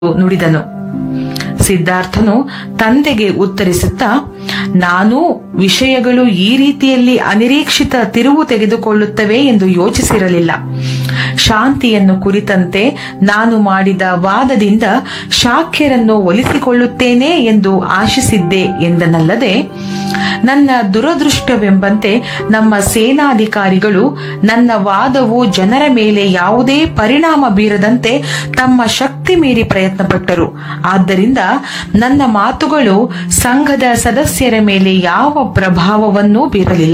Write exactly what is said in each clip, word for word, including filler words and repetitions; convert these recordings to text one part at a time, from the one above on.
ನುಡಿದನು. ಸಿದ್ಧಾರ್ಥನು ತಂದೆಗೆ ಉತ್ತರಿಸುತ್ತಾ, ನಾನು ವಿಷಯಗಳು ಈ ರೀತಿಯಲ್ಲಿ ಅನಿರೀಕ್ಷಿತ ತಿರುವು ತೆಗೆದುಕೊಳ್ಳುತ್ತವೆ ಎಂದು ಯೋಚಿಸಿರಲಿಲ್ಲ. ಶಾಂತಿಯನ್ನು ಕುರಿತಂತೆ ನಾನು ಮಾಡಿದ ವಾದದಿಂದ ಶಾಕ್ಯರನ್ನು ಒಲಿಸಿಕೊಳ್ಳುತ್ತೇನೆ ಎಂದು ಆಶಿಸಿದ್ದೆ ಎಂದನಲ್ಲದೆ, ನನ್ನ ದುರದೃಷ್ಟವೆಂಬಂತೆ ನಮ್ಮ ಸೇನಾಧಿಕಾರಿಗಳು ನನ್ನ ವಾದವು ಜನರ ಮೇಲೆ ಯಾವುದೇ ಪರಿಣಾಮ ಬೀರದಂತೆ ತಮ್ಮ ಶಕ್ತಿ ಮೀರಿ ಪ್ರಯತ್ನಪಟ್ಟರು. ಆದ್ದರಿಂದ ನನ್ನ ಮಾತುಗಳು ಸಂಘದ ಸದಸ್ಯರ ಮೇಲೆ ಯಾವ ಪ್ರಭಾವವನ್ನೂ ಬೀರಲಿಲ್ಲ.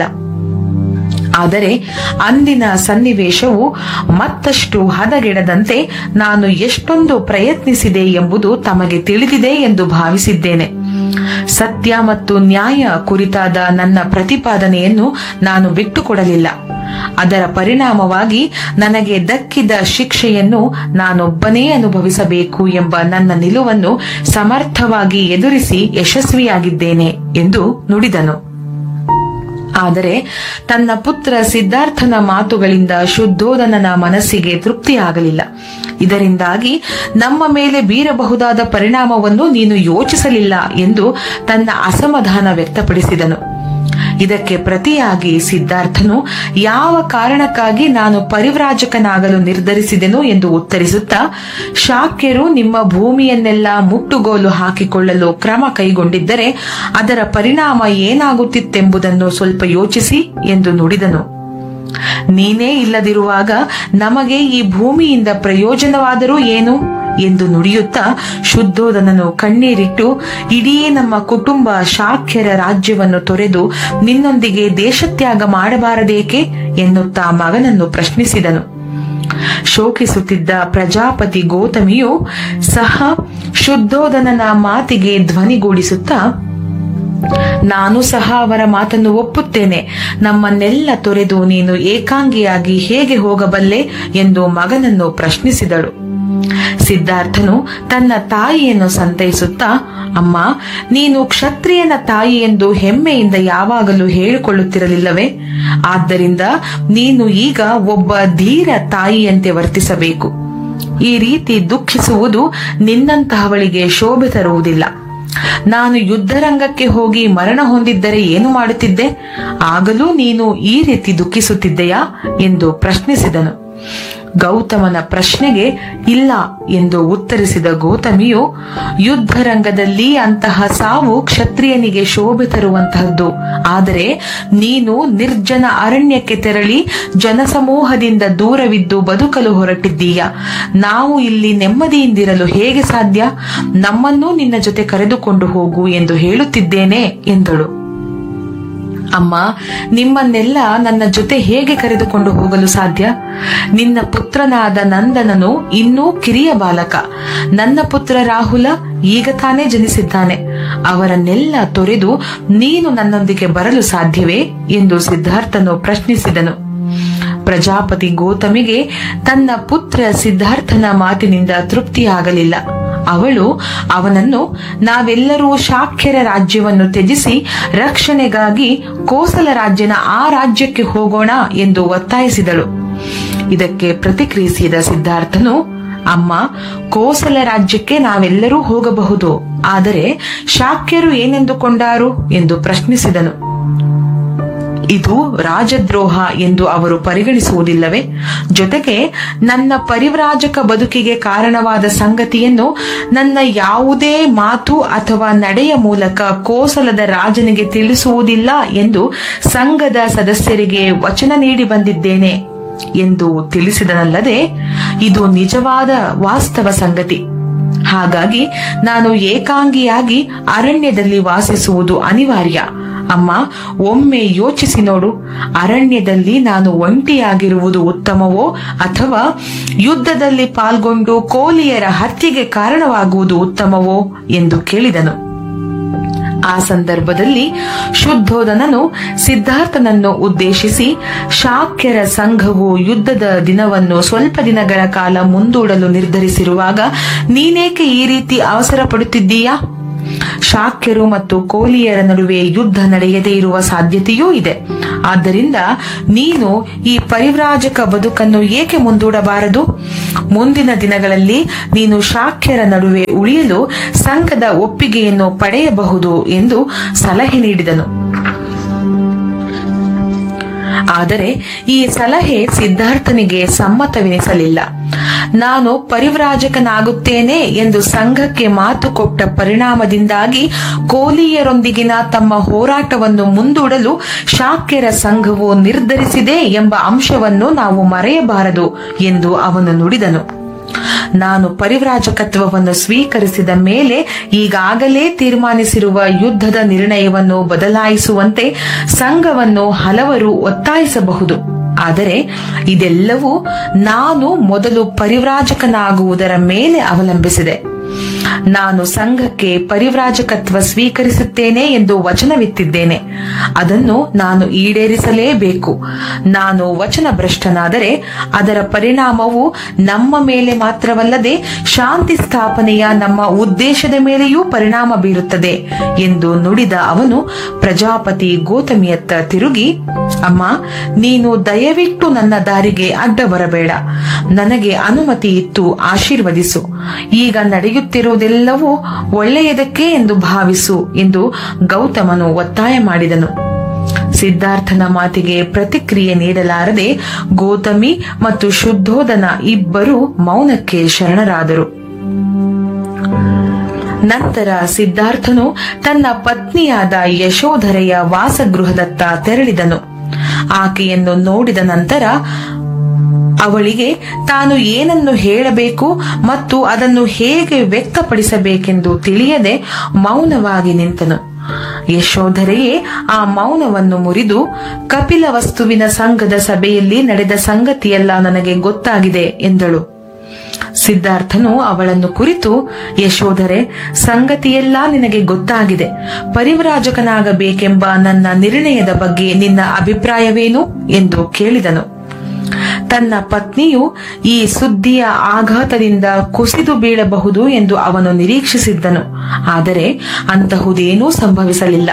ಆದರೆ ಅಂದಿನ ಸನ್ನಿವೇಶವು ಮತ್ತಷ್ಟು ಹದಗೆಡದಂತೆ ನಾನು ಎಷ್ಟೊಂದು ಪ್ರಯತ್ನಿಸಿದೆ ಎಂಬುದು ತಮಗೆ ತಿಳಿದಿದೆ ಎಂದು ಭಾವಿಸಿದ್ದೇನೆ. ಸತ್ಯ ಮತ್ತು ನ್ಯಾಯ ಕುರಿತಾದ ನನ್ನ ಪ್ರತಿಪಾದನೆಯನ್ನು ನಾನು ಬಿಟ್ಟುಕೊಡಲಿಲ್ಲ. ಅದರ ಪರಿಣಾಮವಾಗಿ ನನಗೆ ದಕ್ಕಿದ ಶಿಕ್ಷೆಯನ್ನು ನಾನೊಬ್ಬನೇ ಅನುಭವಿಸಬೇಕು ಎಂಬ ನನ್ನ ನಿಲುವನ್ನು ಸಮರ್ಥವಾಗಿ ಎದುರಿಸಿ ಯಶಸ್ವಿಯಾಗಿದ್ದೇನೆ ಎಂದು ನುಡಿದನು. ಆದರೆ ತನ್ನ ಪುತ್ರ ಸಿದ್ಧಾರ್ಥನ ಮಾತುಗಳಿಂದ ಶುದ್ಧೋಧನನ ಮನಸ್ಸಿಗೆ ತೃಪ್ತಿಯಾಗಲಿಲ್ಲ. ಇದರಿಂದಾಗಿ ನಮ್ಮ ಮೇಲೆ ಬೀರಬಹುದಾದ ಪರಿಣಾಮವನ್ನು ನೀನು ಯೋಚಿಸಲಿಲ್ಲ ಎಂದು ತನ್ನ ಅಸಮಾಧಾನ ವ್ಯಕ್ತಪಡಿಸಿದನು. ಇದಕ್ಕೆ ಪ್ರತಿಯಾಗಿ ಸಿದ್ಧಾರ್ಥನು ಯಾವ ಕಾರಣಕ್ಕಾಗಿ ನಾನು ಪರಿವ್ರಾಜಕನಾಗಲು ನಿರ್ಧರಿಸಿದೆನು ಎಂದು ಉತ್ತರಿಸುತ್ತಾ, ಶಾಕ್ಯರು ನಿಮ್ಮ ಭೂಮಿಯನ್ನೆಲ್ಲ ಮುಟ್ಟುಗೋಲು ಹಾಕಿಕೊಳ್ಳಲು ಕ್ರಮ ಕೈಗೊಂಡಿದ್ದರೆ ಅದರ ಪರಿಣಾಮ ಏನಾಗುತ್ತಿತ್ತೆಂಬುದನ್ನು ಸ್ವಲ್ಪ ಯೋಚಿಸಿ ಎಂದು ನುಡಿದನು. ನೀನೇ ಇಲ್ಲದಿರುವಾಗ ನಮಗೆ ಈ ಭೂಮಿಯಿಂದ ಪ್ರಯೋಜನವಾದರೂ ಏನು ಎಂದು ನುಡಿಯುತ್ತಾ ಶುದ್ಧೋಧನನು ಕಣ್ಣೀರಿಟ್ಟು, ಇಡೀ ನಮ್ಮ ಕುಟುಂಬ ಶಾಕ್ಯರ ರಾಜ್ಯವನ್ನು ತೊರೆದು ನಿನ್ನೊಂದಿಗೆ ದೇಶತ್ಯಾಗ ಮಾಡಬಾರದೇಕೆ ಎನ್ನುತ್ತಾ ಮಗನನ್ನು ಪ್ರಶ್ನಿಸಿದನು. ಶೋಕಿಸುತ್ತಿದ್ದ ಪ್ರಜಾಪತಿ ಗೌತಮಿಯು ಸಹ ಶುದ್ಧೋಧನನ ಮಾತಿಗೆ ಧ್ವನಿಗೂಡಿಸುತ್ತಾ, ನಾನು ಸಹ ಅವರ ಮಾತನ್ನು ಒಪ್ಪುತ್ತೇನೆ. ನಮ್ಮನ್ನೆಲ್ಲ ತೊರೆದು ನೀನು ಏಕಾಂಗಿಯಾಗಿ ಹೇಗೆ ಹೋಗಬಲ್ಲೆ ಎಂದು ಮಗನನ್ನು ಪ್ರಶ್ನಿಸಿದಳು. ಸಿದ್ಧಾರ್ಥನು ತನ್ನ ತಾಯಿಯನ್ನು ಸಂತೈಸುತ್ತಾ, ಅಮ್ಮ, ನೀನು ಕ್ಷತ್ರಿಯನ ತಾಯಿ ಎಂದು ಹೆಮ್ಮೆಯಿಂದ ಯಾವಾಗಲೂ ಹೇಳಿಕೊಳ್ಳುತ್ತಿರಲಿಲ್ಲವೇ? ಆದ್ದರಿಂದ ನೀನು ಈಗ ಒಬ್ಬ ಧೀರ ತಾಯಿಯಂತೆ ವರ್ತಿಸಬೇಕು. ಈ ರೀತಿ ದುಃಖಿಸುವುದು ನಿನ್ನಂತಹವಳಿಗೆ ಶೋಭೆ ತರುವುದಿಲ್ಲ. ನಾನು ಯುದ್ಧರಂಗಕ್ಕೆ ಹೋಗಿ ಮರಣ ಹೊಂದಿದ್ದರೆ ಏನು ಮಾಡುತ್ತಿದ್ದೆ? ಆಗಲೂ ನೀನು ಈ ರೀತಿ ದುಃಖಿಸುತ್ತಿದ್ದೆಯಾ ಎಂದು ಪ್ರಶ್ನಿಸಿದನು. ಗೌತಮನ ಪ್ರಶ್ನೆಗೆ ಇಲ್ಲ ಎಂದು ಉತ್ತರಿಸಿದ ಗೌತಮಿಯು, ಯುದ್ಧರಂಗದಲ್ಲಿ ಅಂತಹ ಸಾವು ಕ್ಷತ್ರಿಯನಿಗೆ ಶೋಭೆ ತರುವಂತಹದ್ದು. ಆದರೆ ನೀನು ನಿರ್ಜನ ಅರಣ್ಯಕ್ಕೆ ತೆರಳಿ ಜನಸಮೂಹದಿಂದ ದೂರವಿದ್ದು ಬದುಕಲು ಹೊರಟಿದ್ದೀಯ. ನಾವು ಇಲ್ಲಿ ನೆಮ್ಮದಿಯಿಂದಿರಲು ಹೇಗೆ ಸಾಧ್ಯ? ನಮ್ಮನ್ನೂ ನಿನ್ನ ಜೊತೆ ಕರೆದುಕೊಂಡು ಹೋಗು ಎಂದು ಹೇಳುತ್ತಿದ್ದೇನೆ ಎಂದಳು. ಅಮ್ಮ, ನಿಮ್ಮನ್ನೆಲ್ಲ ನನ್ನ ಜೊತೆ ಹೇಗೆ ಕರೆದುಕೊಂಡು ಹೋಗಲು ಸಾಧ್ಯ? ನಿನ್ನ ಪುತ್ರನಾದ ನಂದನನು ಇನ್ನೂ ಕಿರಿಯ ಬಾಲಕ. ನನ್ನ ಪುತ್ರ ರಾಹುಲ ಈಗ ತಾನೇ ಜನಿಸಿದ್ದಾನೆ. ಅವರನ್ನೆಲ್ಲ ತೊರೆದು ನೀನು ನನ್ನೊಂದಿಗೆ ಬರಲು ಸಾಧ್ಯವೇ ಎಂದು ಸಿದ್ಧಾರ್ಥನು ಪ್ರಶ್ನಿಸಿದನು. ಪ್ರಜಾಪತಿ ಗೌತಮಿಗೆ ತನ್ನ ಪುತ್ರ ಸಿದ್ಧಾರ್ಥನ ಮಾತಿನಿಂದ ತೃಪ್ತಿಯಾಗಲಿಲ್ಲ. ಅವಳು ಅವನನ್ನು, ನಾವೆಲ್ಲರೂ ಶಾಕ್ಯರ ರಾಜ್ಯವನ್ನು ತ್ಯಜಿಸಿ ರಕ್ಷಣೆಗಾಗಿ ಕೋಸಲ ರಾಜ್ಯನ ಆ ರಾಜ್ಯಕ್ಕೆ ಹೋಗೋಣ ಎಂದು ಒತ್ತಾಯಿಸಿದಳು. ಇದಕ್ಕೆ ಪ್ರತಿಕ್ರಿಯಿಸಿದ ಸಿದ್ಧಾರ್ಥನು, ಅಮ್ಮ, ಕೋಸಲ ರಾಜ್ಯಕ್ಕೆ ನಾವೆಲ್ಲರೂ ಹೋಗಬಹುದು, ಆದರೆ ಶಾಕ್ಯರು ಏನೆಂದುಕೊಂಡಾರು ಎಂದು ಪ್ರಶ್ನಿಸಿದನು. ಇದು ರಾಜದ್ರೋಹ ಎಂದು ಅವರು ಪರಿಗಣಿಸುವುದಿಲ್ಲವೇ? ಜೊತೆಗೆ ನನ್ನ ಪರಿವ್ರಾಜಕ ಬದುಕಿಗೆ ಕಾರಣವಾದ ಸಂಗತಿಯನ್ನು ನನ್ನ ಯಾವುದೇ ಮಾತು ಅಥವಾ ನಡೆಯ ಮೂಲಕ ಕೋಸಲದ ರಾಜನಿಗೆ ತಿಳಿಸುವುದಿಲ್ಲ ಎಂದು ಸಂಘದ ಸದಸ್ಯರಿಗೆ ವಚನ ನೀಡಿ ಬಂದಿದ್ದೇನೆ ಎಂದು ತಿಳಿಸಿದನಲ್ಲದೆ, ಇದು ನಿಜವಾದ ವಾಸ್ತವ ಸಂಗತಿ. ಹಾಗಾಗಿ ನಾನು ಏಕಾಂಗಿಯಾಗಿ ಅರಣ್ಯದಲ್ಲಿ ವಾಸಿಸುವುದು ಅನಿವಾರ್ಯ. ಅಮ್ಮ, ಒಮ್ಮೆ ಯೋಚಿಸಿ ನೋಡು, ಅರಣ್ಯದಲ್ಲಿ ನಾನು ಒಂಟಿಯಾಗಿರುವುದು ಉತ್ತಮವೋ ಅಥವಾ ಯುದ್ಧದಲ್ಲಿ ಪಾಲ್ಗೊಂಡು ಕೋಲಿಯರ ಹತ್ಯೆಗೆ ಕಾರಣವಾಗುವುದು ಉತ್ತಮವೋ ಎಂದು ಕೇಳಿದನು. ಆ ಸಂದರ್ಭದಲ್ಲಿ ಶುದ್ಧೋಧನನು ಸಿದ್ಧಾರ್ಥನನ್ನು ಉದ್ದೇಶಿಸಿ, ಶಾಕ್ಯರ ಸಂಘವು ಯುದ್ಧದ ದಿನವನ್ನು ಸ್ವಲ್ಪ ದಿನಗಳ ಕಾಲ ಮುಂದೂಡಲು ನಿರ್ಧರಿಸಿರುವಾಗ ನೀನೇಕೆ ಈ ರೀತಿ ಅವಸರ ಪಡುತ್ತಿದ್ದೀಯಾ? ಶಾಕ್ಯರು ಮತ್ತು ಕೋಲಿಯರ ನಡುವೆ ಯುದ್ಧ ನಡೆಯದೇ ಇರುವ ಸಾಧ್ಯತೆಯೂ ಇದೆ. ಆದ್ದರಿಂದ ನೀನು ಈ ಪರಿವ್ರಾಜಕ ಬದುಕನ್ನು ಏಕೆ ಮುಂದೂಡಬಾರದು? ಮುಂದಿನ ದಿನಗಳಲ್ಲಿ ನೀನು ಶಾಕ್ಯರ ನಡುವೆ ಉಳಿಯಲು ಸಂಘದ ಒಪ್ಪಿಗೆಯನ್ನು ಪಡೆಯಬಹುದು ಎಂದು ಸಲಹೆ ನೀಡಿದನು. ಆದರೆ ಈ ಸಲಹೆ ಸಿದ್ಧಾರ್ಥನಿಗೆ ಸಮ್ಮತವೆನಿಸಲಿಲ್ಲ. ನಾನು ಪರಿವ್ರಾಜಕನಾಗುತ್ತೇನೆ ಎಂದು ಸಂಘಕ್ಕೆ ಮಾತು ಕೊಟ್ಟ ಪರಿಣಾಮದಿಂದಾಗಿ ಕೋಲಿಯರೊಂದಿಗಿನ ತಮ್ಮ ಹೋರಾಟವನ್ನು ಮುಂದೂಡಲು ಶಾಕ್ಯರ ಸಂಘವು ನಿರ್ಧರಿಸಿದೆ ಎಂಬ ಅಂಶವನ್ನು ನಾವು ಮರೆಯಬಾರದು ಎಂದು ಅವನು ನುಡಿದನು. ನಾನು ಪರಿವ್ರಾಜಕತ್ವವನ್ನು ಸ್ವೀಕರಿಸಿದ ಮೇಲೆ ಈಗಾಗಲೇ ತೀರ್ಮಾನಿಸಿರುವ ಯುದ್ಧದ ನಿರ್ಣಯವನ್ನು ಬದಲಾಯಿಸುವಂತೆ ಸಂಘವನ್ನು ಹಲವರು ಒತ್ತಾಯಿಸಬಹುದು. ಆದರೆ ಇದೆಲ್ಲವೂ ನಾನು ಮೊದಲು ಪರಿವ್ರಾಜಕನಾಗುವುದರ ಮೇಲೆ ಅವಲಂಬಿಸಿದೆ. ನಾನು ಸಂಘಕ್ಕೆ ಪರಿವ್ರಾಜಕತ್ವ ಸ್ವೀಕರಿಸುತ್ತೇನೆ ಎಂದು ವಚನವಿತ್ತಿದ್ದೇನೆ. ಅದನ್ನು ನಾನು ಈಡೇರಿಸಲೇಬೇಕು. ನಾನು ವಚನ ಭ್ರಷ್ಟನಾದರೆ ಅದರ ಪರಿಣಾಮವು ನಮ್ಮ ಮೇಲೆ ಮಾತ್ರವಲ್ಲದೆ ಶಾಂತಿ ಸ್ಥಾಪನೆಯ ನಮ್ಮ ಉದ್ದೇಶದ ಮೇಲೆಯೂ ಪರಿಣಾಮ ಬೀರುತ್ತದೆ ಎಂದು ನುಡಿದ ಅವನು ಪ್ರಜಾಪತಿ ಗೌತಮಿಯತ್ತ ತಿರುಗಿ, ಅಮ್ಮ, ನೀನು ದಯವಿಟ್ಟು ನನ್ನ ದಾರಿಗೆ ಅಡ್ಡ ಬರಬೇಡ. ನನಗೆ ಅನುಮತಿ ಇತ್ತು ಆಶೀರ್ವದಿಸು. ಈಗ ನಡೆಯುತ್ತಿರುವುದೆಲ್ಲವೂ ಒಳ್ಳೆಯದಕ್ಕೆ ಎಂದು ಭಾವಿಸು ಎಂದು ಗೌತಮನು ಒತ್ತಾಯ ಮಾಡಿದನು. ಸಿದ್ಧಾರ್ಥನ ಮಾತಿಗೆ ಪ್ರತಿಕ್ರಿಯೆ ನೀಡಲಾರದೆ ಗೌತಮಿ ಮತ್ತು ಶುದ್ಧೋಧನ ಇಬ್ಬರು ಮೌನಕ್ಕೆ ಶರಣರಾದರು. ನಂತರ ಸಿದ್ಧಾರ್ಥನು ತನ್ನ ಪತ್ನಿಯಾದ ಯಶೋಧರೆಯ ವಾಸಗೃಹದತ್ತ ತೆರಳಿದನು. ಆಕೆಯನ್ನು ನೋಡಿದ ನಂತರ ಅವಳಿಗೆ ತಾನು ಏನನ್ನು ಹೇಳಬೇಕು ಮತ್ತು ಅದನ್ನು ಹೇಗೆ ವ್ಯಕ್ತಪಡಿಸಬೇಕೆಂದು ತಿಳಿಯದೆ ಮೌನವಾಗಿ ನಿಂತನು. ಯಶೋಧರೆಯೇ ಆ ಮೌನವನ್ನು ಮುರಿದು, ಕಪಿಲ ವಸ್ತುವಿನ ಸಂಘದ ಸಭೆಯಲ್ಲಿ ನಡೆದ ಸಂಗತಿಯೆಲ್ಲ ನನಗೆ ಗೊತ್ತಾಗಿದೆ ಎಂದಳು. ಸಿದ್ಧಾರ್ಥನು ಅವಳನ್ನು ಕುರಿತು, ಯಶೋಧರೆ, ಸಂಗತಿಯೆಲ್ಲ ನಿನಗೆ ಗೊತ್ತಾಗಿದೆ. ಪರಿವ್ರಾಜಕನಾಗಬೇಕೆಂಬ ನನ್ನ ನಿರ್ಣಯದ ಬಗ್ಗೆ ನಿನ್ನ ಅಭಿಪ್ರಾಯವೇನು ಎಂದು ಕೇಳಿದನು. ತನ್ನ ಪತ್ನಿಯು ಈ ಸುದ್ದಿಯ ಆಘಾತದಿಂದ ಕುಸಿದು ಬೀಳಬಹುದು ಎಂದು ಅವನು ನಿರೀಕ್ಷಿಸಿದ್ದನು. ಆದರೆ ಅಂತಹುದೇನೂ ಸಂಭವಿಸಲಿಲ್ಲ.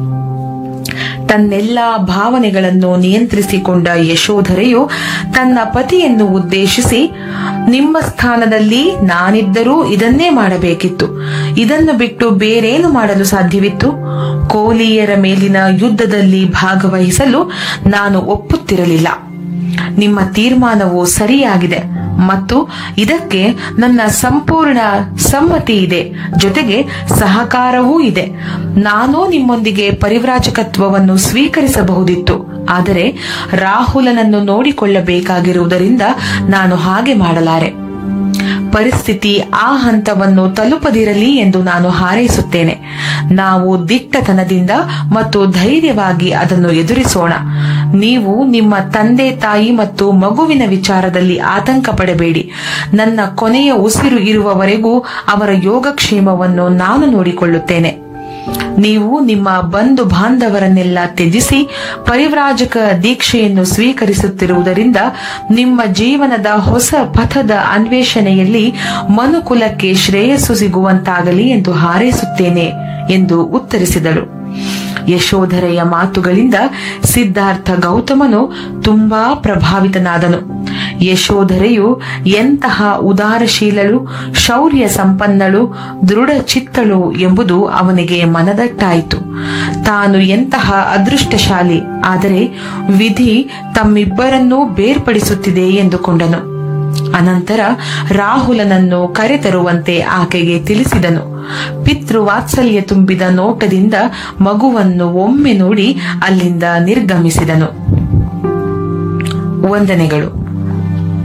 ತನ್ನೆಲ್ಲಾ ಭಾವನೆಗಳನ್ನು ನಿಯಂತ್ರಿಸಿಕೊಂಡ ಯಶೋಧರೆಯು ತನ್ನ ಪತಿಯನ್ನು ಉದ್ದೇಶಿಸಿ, ನಿಮ್ಮ ಸ್ಥಾನದಲ್ಲಿ ನಾನಿದ್ದರೂ ಇದನ್ನೇ ಮಾಡಬೇಕಿತ್ತು. ಇದನ್ನು ಬಿಟ್ಟು ಬೇರೇನು ಮಾಡಲು ಸಾಧ್ಯವಿತ್ತು? ಕೋಲಿಯರ ಮೇಲಿನ ಯುದ್ಧದಲ್ಲಿ ಭಾಗವಹಿಸಲು ನಾನು ಒಪ್ಪುತ್ತಿರಲಿಲ್ಲ. ನಿಮ್ಮ ತೀರ್ಮಾನವು ಸರಿಯಾಗಿದೆ ಮತ್ತು ಇದಕ್ಕೆ ನನ್ನ ಸಂಪೂರ್ಣ ಸಮ್ಮತಿ ಇದೆ, ಜೊತೆಗೆ ಸಹಕಾರವೂ ಇದೆ. ನಾನು ನಿಮ್ಮೊಂದಿಗೆ ಪರಿವ್ರಾಜಕತ್ವವನ್ನು ಸ್ವೀಕರಿಸಬಹುದಿತ್ತು, ಆದರೆ ರಾಹುಲನನ್ನು ನೋಡಿಕೊಳ್ಳಬೇಕಾಗಿರುವುದರಿಂದ ನಾನು ಹಾಗೆ ಮಾಡಲಾರೆ. ಪರಿಸ್ಥಿತಿ ಆ ಹಂತವನ್ನು ತಲುಪದಿರಲಿ ಎಂದು ನಾನು ಹಾರೈಸುತ್ತೇನೆ. ನಾವು ದಿಟ್ಟತನದಿಂದ ಮತ್ತು ಧೈರ್ಯವಾಗಿ ಅದನ್ನು ಎದುರಿಸೋಣ. ನೀವು ನಿಮ್ಮ ತಂದೆ ತಾಯಿ ಮತ್ತು ಮಗುವಿನ ವಿಚಾರದಲ್ಲಿ ಆತಂಕ ಪಡಬೇಡಿ. ನನ್ನ ಕೊನೆಯ ಉಸಿರು ಇರುವವರೆಗೂ ಅವರ ಯೋಗಕ್ಷೇಮವನ್ನು ನಾನು ನೋಡಿಕೊಳ್ಳುತ್ತೇನೆ. ನೀವು ನಿಮ್ಮ ಬಂಧು ಬಾಂಧವರನ್ನೆಲ್ಲ ತ್ಯಜಿಸಿ ಪರಿವ್ರಾಜಕ ದೀಕ್ಷೆಯನ್ನು ಸ್ವೀಕರಿಸುತ್ತಿರುವುದರಿಂದ ನಿಮ್ಮ ಜೀವನದ ಹೊಸ ಪಥದ ಅನ್ವೇಷಣೆಯಲ್ಲಿ ಮನುಕುಲಕ್ಕೆ ಶ್ರೇಯಸ್ಸು ಸಿಗುವಂತಾಗಲಿ ಎಂದು ಹಾರೈಸುತ್ತೇನೆ ಎಂದು ಉತ್ತರಿಸಿದಳು. ಯಶೋಧರೆಯ ಮಾತುಗಳಿಂದ ಸಿದ್ಧಾರ್ಥ ಗೌತಮನು ತುಂಬಾ ಪ್ರಭಾವಿತನಾದನು. ಯಶೋಧರೆಯು ಎಂತಹ ಉದಾರಶೀಲಳು, ಶೌರ್ಯ ಸಂಪನ್ನಳು, ದೃಢ ಚಿತ್ತಳು ಎಂಬುದು ಅವನಿಗೆ ಮನದಟ್ಟಾಯಿತು. ತಾನು ಎಂತಹ ಅದೃಷ್ಟಶಾಲಿ, ಆದರೆ ವಿಧಿ ತಮ್ಮಿಬ್ಬರನ್ನೂ ಬೇರ್ಪಡಿಸುತ್ತಿದೆ ಎಂದುಕೊಂಡನು. ಅನಂತರ ರಾಹುಲನನ್ನು ಕರೆತರುವಂತೆ ಆಕೆಗೆ ತಿಳಿಸಿದನು. ಪಿತೃವಾತ್ಸಲ್ಯ ತುಂಬಿದ ನೋಟದಿಂದ ಮಗುವನ್ನು ಒಮ್ಮೆ ನೋಡಿ ಅಲ್ಲಿಂದ ನಿರ್ಗಮಿಸಿದನು. ವಂದನೆಗಳು.